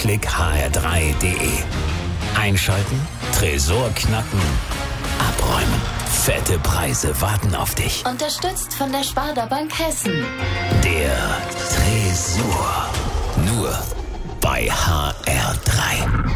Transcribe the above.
hr3.de. Einschalten, Tresor knacken, abräumen. Fette Preise warten auf dich. Unterstützt von der Sparda Bank Hessen. Der Tresor. Nur bei HR3.